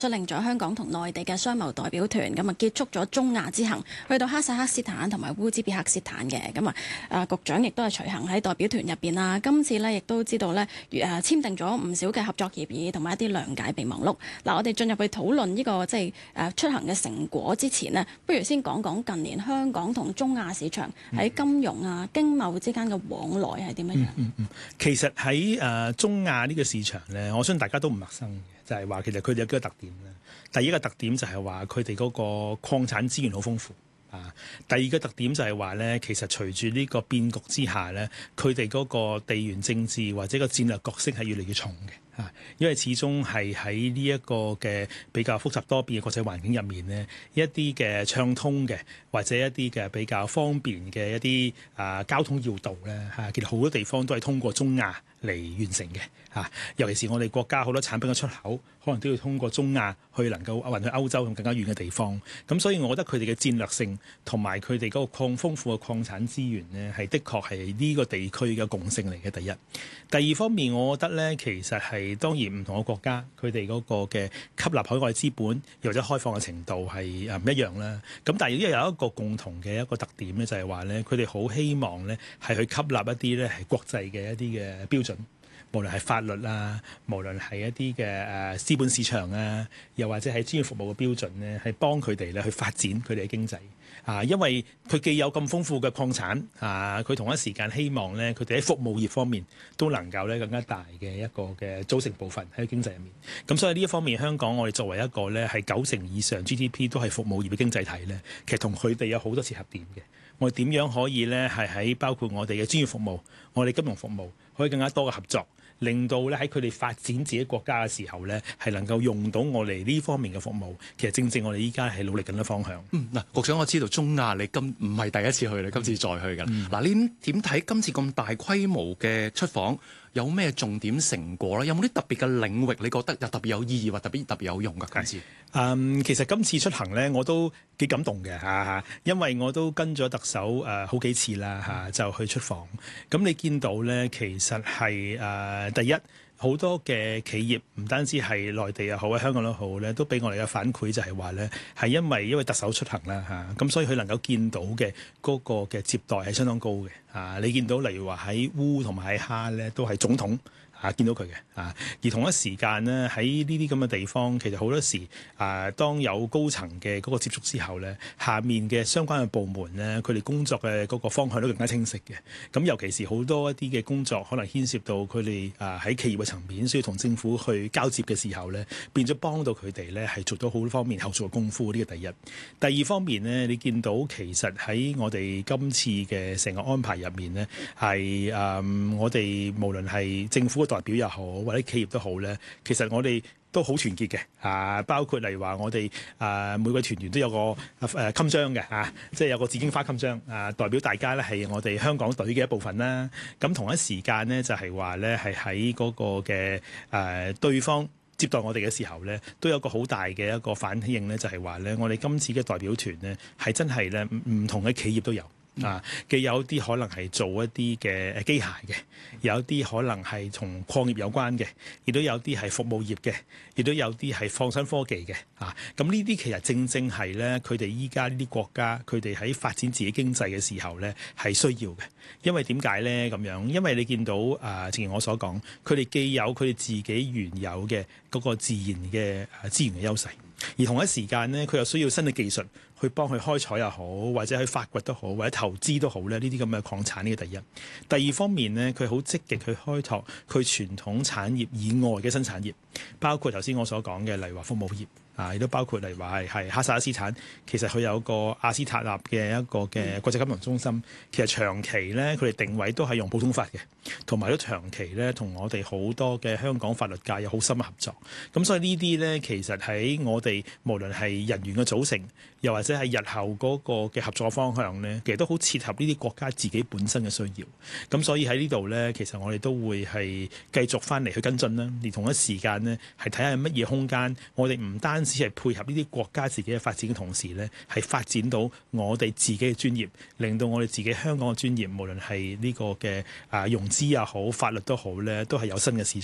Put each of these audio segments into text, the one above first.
率領咗香港同內地嘅商貿代表團，咁啊結束咗中亞之行，去到哈薩克斯坦同埋烏茲別克斯坦嘅。咁局長亦都係隨行喺代表團入邊啦。今次呢，亦都知道呢，簽訂咗唔少嘅合作協議同埋一啲諒解備忘錄。嗱，我哋進入去討論呢個即係出行嘅成果之前呢，不如先講講近年香港同中亞市場喺金融啊、經貿之間嘅往來係點樣樣？ 其實喺中亞呢個市場呢，我相信大家都唔陌生嘅。就係話其實佢哋有幾個特點咧。第一個特點就係話佢哋嗰個礦產資源好豐富啊。第二個特點就係話咧，其實隨住呢個變局之下咧，佢哋嗰個地緣政治或者個戰略角色係越嚟越重嘅啊。因為始終係喺呢一個嘅比較複雜多變嘅國際環境入面咧，一啲嘅暢通嘅或者一啲嘅比較方便嘅一啲交通要道咧嚇，其實好多地方都係通過中亞嚟完成嘅嚇。尤其是我哋國家好多產品嘅出口，可能都要通過中亞去能夠運去歐洲同更加遠嘅地方。咁所以我覺得佢哋嘅戰略性同埋佢哋嗰個豐富嘅礦產資源呢，係的確係呢個地區嘅共性嚟嘅。第一，第二方面，我覺得呢，其實係當然唔同嘅國家，佢哋嗰個嘅吸納海外資本又或者開放嘅程度係唔一樣啦。咁但係呢有一個共同嘅一個特點呢，就係話呢，佢哋好希望呢係去吸納一啲呢係國際嘅一啲嘅標準。無論係法律啊，無論係一啲嘅資本市場啊，又或者係專業服務嘅標準咧，係幫佢哋咧去發展佢哋嘅經濟啊。因為佢既有咁豐富嘅礦產啊，佢同一時間希望咧，佢哋喺服務業方面都能夠咧更加大嘅一個嘅組成部分喺經濟入面。咁所以呢一方面，香港我哋作為一個咧係90%以上 GDP 都係服務業嘅經濟體咧，其實同佢哋有好多切合點嘅。我哋點樣可以咧係喺包括我哋嘅專業服務、我哋金融服務，可以更加多嘅合作。令到咧喺佢哋發展自己國家嘅時候咧，係能夠用到我哋呢方面嘅服務。其實正正我哋依家係努力緊嘅方向。 嗱，局長我知道中亞你唔係第一次去，你今次再去㗎。嗱，你點睇今次咁大規模嘅出訪？有咩重點成果咧？有冇啲特別嘅領域你覺得又特別有意義或特別有用㗎？今次其實今次出行咧，我都幾感動嘅嚇，因為我都跟咗特首好幾次啦嚇，就去出訪。咁你見到咧，其實係第一。好多嘅企業唔單止係內地又好，香港都好咧，都俾我哋嘅反饋就係話咧，係因為特首出行啦嚇，咁所以佢能夠見到嘅嗰個嘅接待係相當高嘅啊！你見到例如話喺烏同埋喺哈咧，都係總統見到佢嘅啊，而同一時間呢，喺呢啲咁嘅地方，其實好多時當有高層嘅嗰個接觸之後咧，下面嘅相關嘅部門咧，佢哋工作嘅嗰個方向都更加清晰嘅。咁尤其是好多一啲嘅工作，可能牽涉到佢哋喺企業嘅層面，需要同政府去交接嘅時候咧，變咗幫到佢哋咧係做到好多方面後續嘅功夫。呢個第一。第二方面呢，你見到其實喺我哋今次嘅成個安排入面呢，係我哋無論係政府代表又好，或者企業都好咧，其實我哋都好團結嘅包括例如話我哋每個團員都有個襟章嘅即係有個紫荊花襟章代表大家咧係我哋香港隊嘅一部分啦。咁同一時間呢，就係話咧係喺嗰個嘅對方接待我哋嘅時候咧，都有個好大嘅一個反應咧，就係話咧我哋今次嘅代表團呢，係真係咧唔同嘅企業都有。既有啲可能係做一啲嘅機械嘅，有啲可能係同礦業有關嘅，亦都有啲係服務業嘅，亦都有啲係創新科技嘅。咁呢啲其實正正係咧，佢哋依家呢啲國家，佢哋喺發展自己經濟嘅時候咧，係需要嘅。因為點解咧咁樣？因為你見到正如我所講，佢哋既有佢哋自己原有嘅嗰個自然嘅資源嘅優勢。而同一時間呢，佢又需要新嘅技術去幫佢開採又好，或者去發掘都好，或者投資都好咧。呢啲咁嘅礦產呢個第一。第二方面呢，佢好積極去開拓佢傳統產業以外嘅新產業，包括頭先我所講嘅，例如話服務業。亦都包括例如話係哈薩克斯坦，其實佢有個阿斯塔納嘅一個嘅國際金融中心，其實長期咧佢哋定位都係用普通法嘅，同埋都長期咧同我哋好多嘅香港法律界有好深嘅合作。咁所以呢啲咧其實喺我哋無論係人員嘅組成，又或者係日後嗰個嘅合作方向咧，其實都好切合呢啲國家自己本身嘅需要。咁所以喺呢度咧，其實我哋都會係繼續翻嚟去跟進啦。而同一時間呢，係睇下乜嘢空間，我哋唔單止係配合呢啲國家自己嘅發展嘅同時咧，係發展到我哋自己嘅專業，令到我哋自己香港嘅專業，無論係呢個嘅融資又好、法律都好咧，都係有新嘅市場。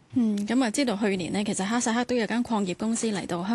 咁啊知道去年呢，其實哈薩克都有間礦業公司嚟到香